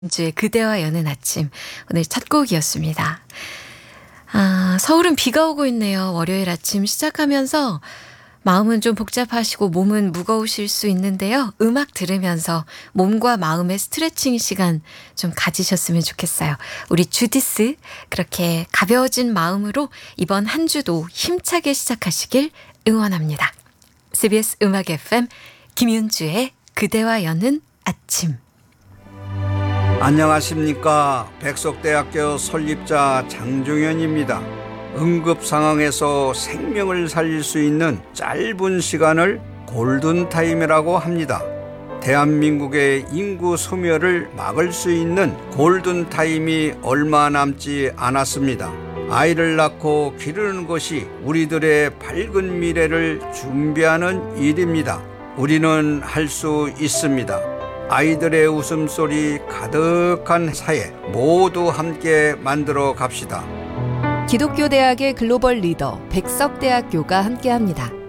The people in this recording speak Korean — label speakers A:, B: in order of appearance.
A: 주의 그대와 여는 아침 오늘 첫 곡이었습니다. 서울은 비가 오고 있네요. 월요일 아침 시작하면서 마음은 좀 복잡하시고 몸은 무거우실 수 있는데요. 음악 들으면서 몸과 마음의 스트레칭 시간 좀 가지셨으면 좋겠어요. 우리 주디스 그렇게 가벼워진 마음으로 이번 한 주도 힘차게 시작하시길 응원합니다. CBS 음악 FM 김윤주의 그대와 여는 아침.
B: 안녕하십니까. 백석대학교 설립자 장종현입니다. 응급 상황에서 생명을 살릴 수 있는 짧은 시간을 골든타임이라고 합니다. 대한민국의 인구 소멸을 막을 수 있는 골든타임이 얼마 남지 않았습니다. 아이를 낳고 기르는 것이 우리들의 밝은 미래를 준비하는 일입니다. 우리는 할 수 있습니다. 아이들의 웃음소리 가득한 사회 모두 함께 만들어 갑시다.
C: 기독교 대학의 글로벌 리더 백석대학교가 함께합니다.